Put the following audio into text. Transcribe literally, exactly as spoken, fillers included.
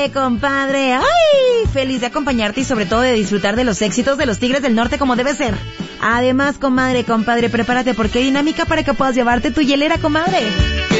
Compadre, compadre, ay, feliz de acompañarte y sobre todo de disfrutar de los éxitos de los Tigres del Norte como debe ser. Además, comadre, compadre, prepárate porque hay dinámica para que puedas llevarte tu hielera, comadre.